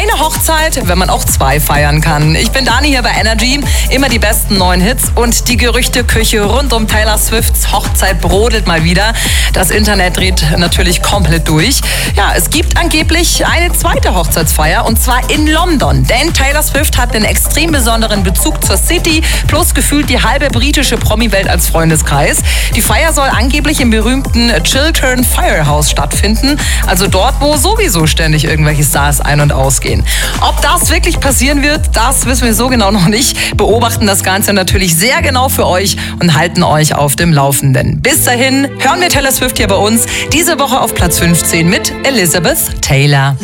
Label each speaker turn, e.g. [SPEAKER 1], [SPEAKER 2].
[SPEAKER 1] eine Hochzeit, wenn man auch zwei feiern kann. Ich bin Dani hier bei Energy. Immer die besten neuen Hits und die Gerüchteküche rund um Taylor Swifts Hochzeit brodelt mal wieder. Das Internet dreht natürlich komplett durch. Ja, es gibt angeblich eine zweite Hochzeitsfeier und zwar in London. Denn Taylor Swift hat einen extrem besonderen Bezug zur City plus gefühlt die halbe britische Promi-Welt als Freundeskreis. Die Feier soll angeblich im berühmten Chiltern Firehouse stattfinden. Also dort, wo sowieso ständig irgendwelche Stars ein- und ausgehen. Ob das wirklich passieren wird, das wissen wir so genau noch nicht. Beobachten das Ganze natürlich sehr genau für euch und halten euch auf dem Laufenden. Bis dahin hören wir Taylor Swift hier bei uns. Diese Woche auf Platz 15 mit Elizabeth Taylor.